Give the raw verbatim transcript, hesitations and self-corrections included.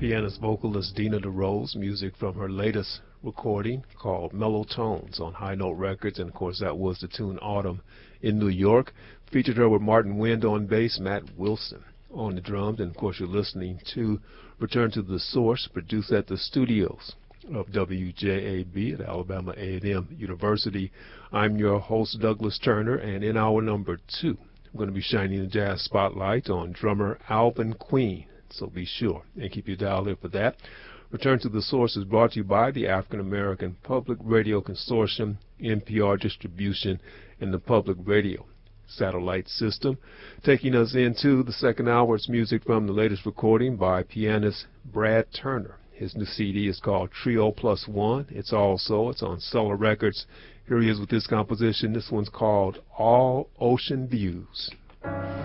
Pianist vocalist Dina DeRose, music from her latest recording called Mellow Tones on High Note Records, and of course that was the tune Autumn in New York. Featured her with Martin Wind on bass, Matt Wilson on the drums, and of course you're listening to Return to the Source, produced at the studios of W J A B at Alabama A and M University. I'm your host, Douglas Turner, and in hour number two, I'm going to be shining the jazz spotlight on drummer Alvin Queen. So be sure and keep your dial in for that. Return to the Source is brought to you by the African American Public Radio Consortium, N P R Distribution, and the Public Radio Satellite System. Taking us into the second hour, it's music from the latest recording by pianist Brad Turner. His new C D is called Trio Plus One. It's also, it's on Solar Records. Here he is with this composition. This one's called All Ocean Views.